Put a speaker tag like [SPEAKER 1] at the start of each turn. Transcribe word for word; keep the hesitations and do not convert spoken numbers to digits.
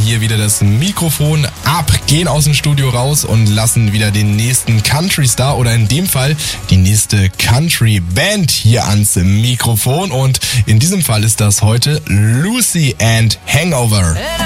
[SPEAKER 1] hier wieder das Mikrofon ab, gehen aus dem Studio raus und lassen wieder den nächsten Country-Star oder in dem Fall die nächste Country-Band hier ans Mikrofon. Und in diesem Fall ist das heute Lucy and Hangover.